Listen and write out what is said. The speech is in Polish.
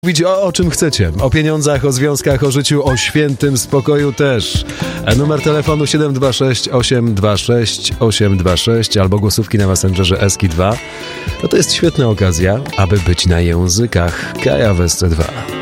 Mówić o czym chcecie. O pieniądzach, o związkach, o życiu, o świętym spokoju też. Numer telefonu 726 826 826 albo głosówki na Messengerze ESKI2. No to jest świetna okazja, aby być na językach. Kaja w SC2.